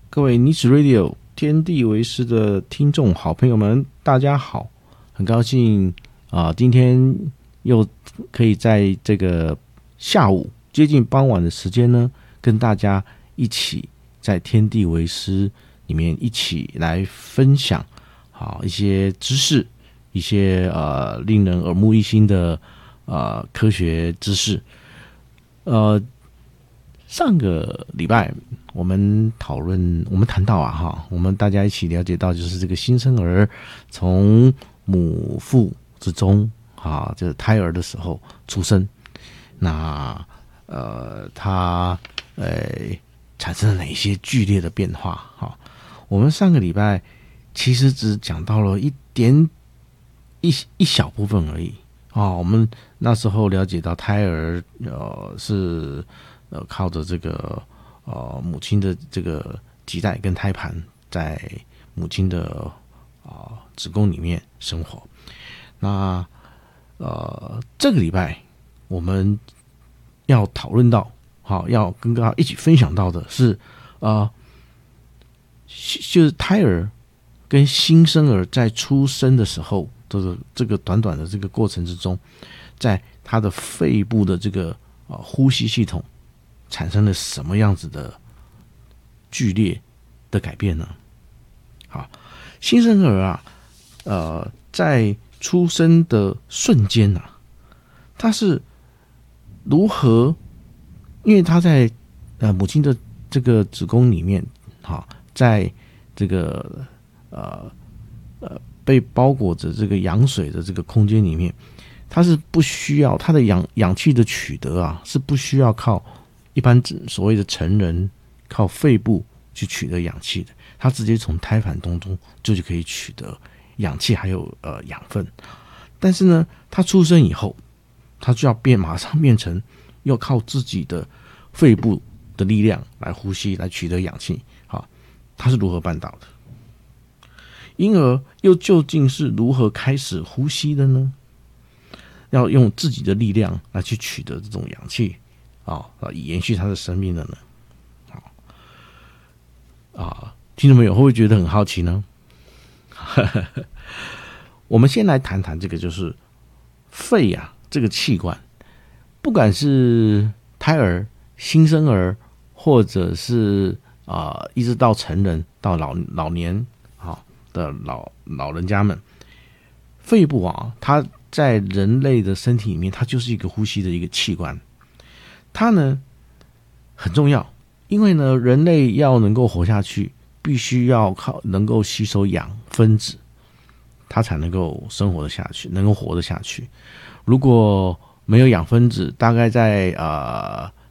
各位尼子 Radio 天地为师的听众好朋友们，大家好！很高兴今天又可以在这个下午接近傍晚的时间呢，跟大家一起在天地为师里面一起来分享一些知识，一些令人耳目一新的科学知识。上个礼拜我们谈到我们大家一起了解到，就是这个新生儿从母腹之中就是胎儿的时候出生，那它产生了哪些剧烈的变化我们上个礼拜其实只讲到了一小部分而已我们那时候了解到胎儿是靠着这个母亲的这个脐带跟胎盘在母亲的子宫里面生活。那这个礼拜我们要讨论到要跟大家一起分享到的是就是胎儿跟新生儿在出生的时候这个短短的这个过程之中，在他的肺部的这个呼吸系统产生了什么样子的剧烈的改变呢？好，新生儿在出生的瞬间他是如何？因为他在母亲的这个子宫里面在这个被包裹着这个羊水的这个空间里面，它是不需要它的氧气的取得是不需要靠一般所谓的成人靠肺部去取得氧气的，它直接从胎盘当中就可以取得氧气还有养分。但是呢，它出生以后，它就要马上变成要靠自己的肺部的力量来呼吸来取得氧气它是如何办到的？婴儿又究竟是如何开始呼吸的呢？要用自己的力量来去取得这种氧气以延续他的生命的呢？听众朋友会不会觉得很好奇呢？我们先来谈谈这个，就是肺这个器官，不管是胎儿、新生儿，或者是一直到成人到老年的老人家们，肺部它在人类的身体里面，它就是一个呼吸的一个器官。它呢很重要，因为呢人类要能够活下去，必须要能够吸收氧分子，它才能够生活得下去，能够活得下去。如果没有氧分子，大概在